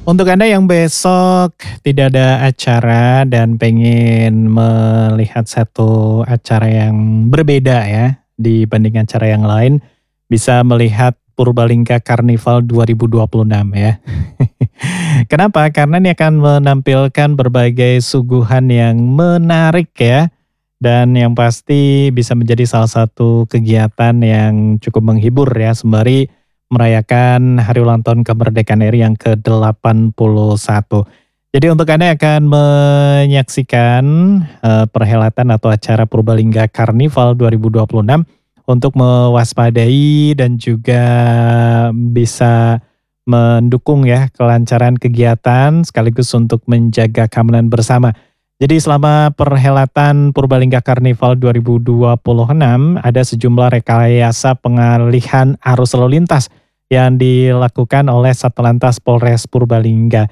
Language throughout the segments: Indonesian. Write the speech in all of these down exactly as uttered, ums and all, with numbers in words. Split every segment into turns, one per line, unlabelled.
Untuk Anda yang besok tidak ada acara dan pengen melihat satu acara yang berbeda ya, dibanding acara yang lain, bisa melihat Purbalingga Karnival dua ribu dua puluh enam ya. Kenapa? Karena ini akan menampilkan berbagai suguhan yang menarik ya, dan yang pasti bisa menjadi salah satu kegiatan yang cukup menghibur ya, sembari merayakan hari ulang tahun kemerdekaan R I yang ke delapan puluh satu. Jadi untuk Anda yang akan menyaksikan eh, perhelatan atau acara Purbalingga Karnival dua ribu dua puluh enam, untuk mewaspadai dan juga bisa mendukung ya kelancaran kegiatan sekaligus untuk menjaga keamanan bersama. Jadi selama perhelatan Purbalingga Karnival dua ribu dua puluh enam ada sejumlah rekayasa pengalihan arus lalu lintas yang dilakukan oleh Satlantas Polres Purbalingga.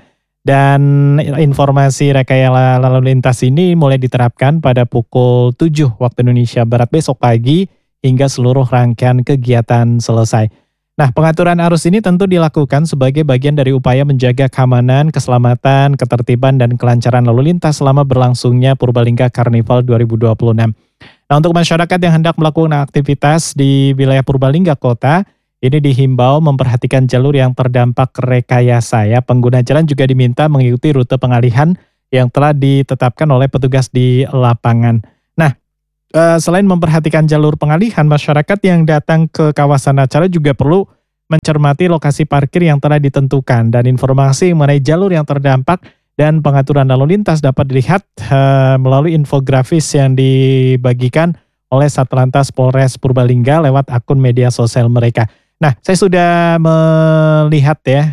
Dan informasi rekayasa lalu lintas ini mulai diterapkan pada pukul tujuh waktu Indonesia Barat besok pagi hingga seluruh rangkaian kegiatan selesai. Nah, pengaturan arus ini tentu dilakukan sebagai bagian dari upaya menjaga keamanan, keselamatan, ketertiban, dan kelancaran lalu lintas selama berlangsungnya Purbalingga Karnival dua ribu dua puluh enam. Nah, untuk masyarakat yang hendak melakukan aktivitas di wilayah Purbalingga Kota, ini dihimbau memperhatikan jalur yang terdampak rekayasa ya. Pengguna jalan juga diminta mengikuti rute pengalihan yang telah ditetapkan oleh petugas di lapangan. Nah, Uh, selain memperhatikan jalur pengalihan, masyarakat yang datang ke kawasan acara juga perlu mencermati lokasi parkir yang telah ditentukan, dan informasi mengenai jalur yang terdampak dan pengaturan lalu lintas dapat dilihat uh, melalui infografis yang dibagikan oleh Satlantas Polres Purbalingga lewat akun media sosial mereka. Nah, saya sudah melihat ya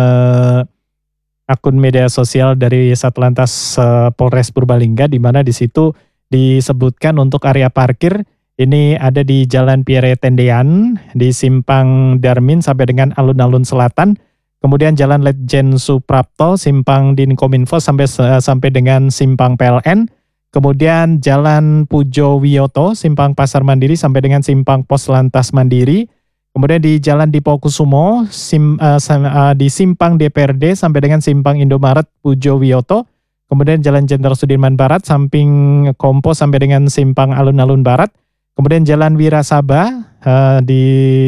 uh, akun media sosial dari Satlantas uh, Polres Purbalingga, di mana di situ disebutkan untuk area parkir ini ada di Jalan Pierre Tendean, di Simpang Darmin sampai dengan Alun-Alun Selatan, kemudian Jalan Letjen Suprapto, Simpang Dinkominfo sampai sampai dengan Simpang P L N, kemudian Jalan Pujo Wiyoto, Simpang Pasar Mandiri sampai dengan Simpang Pos Lantas Mandiri, kemudian di Jalan Dipo Kusumo, sim, uh, uh, di Simpang D P R D sampai dengan Simpang Indomaret Pujo Wiyoto, kemudian Jalan Jenderal Sudirman Barat, samping Kompo sampai dengan Simpang Alun-Alun Barat. Kemudian Jalan Wirasaba uh, di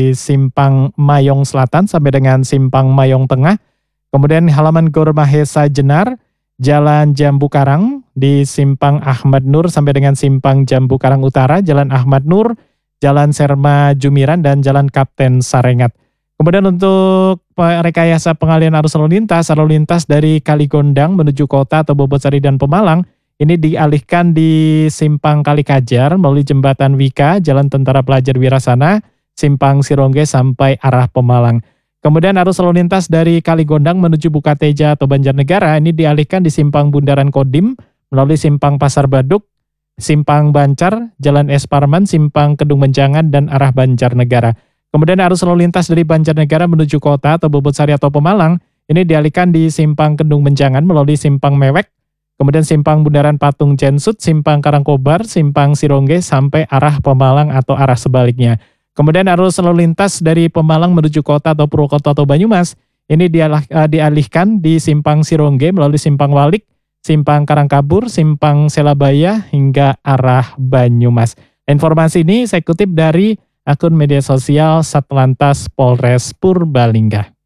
Simpang Mayong Selatan sampai dengan Simpang Mayong Tengah. Kemudian halaman Gor Mahesa Jenar, Jalan Jambu Karang di Simpang Ahmad Nur sampai dengan Simpang Jambu Karang Utara, Jalan Ahmad Nur, Jalan Serma Jumiran, dan Jalan Kapten Sarengat. Kemudian untuk rekayasa pengalihan arus lalu lintas, lalu lintas dari Kaligondang menuju kota atau Bobotsari dan Pemalang, ini dialihkan di Simpang Kalikajar melalui Jembatan Wika, Jalan Tentara Pelajar Wirasana, Simpang Sirongge sampai arah Pemalang. Kemudian arus lalu lintas dari Kaligondang menuju Bukateja atau Banjarnegara, ini dialihkan di Simpang Bundaran Kodim melalui Simpang Pasar Baduk, Simpang Bancar, Jalan Es Parman, Simpang Kedung Menjangan, dan arah Banjarnegara. Kemudian arus lalu lintas dari Banjarnegara menuju kota atau Bobotsari atau Pemalang, ini dialihkan di Simpang Kedung Menjangan melalui Simpang Mewek, kemudian Simpang Bundaran Patung Jensut, Simpang Karangkobar, Simpang Sirongge sampai arah Pemalang atau arah sebaliknya. Kemudian arus lalu lintas dari Pemalang menuju kota atau Purwokerto atau Banyumas, ini dialah, uh, dialihkan di Simpang Sirongge melalui Simpang Walik, Simpang Karangkabur, Simpang Selabaya hingga arah Banyumas. Informasi ini saya kutip dari akun media sosial Satlantas Polres Purbalingga.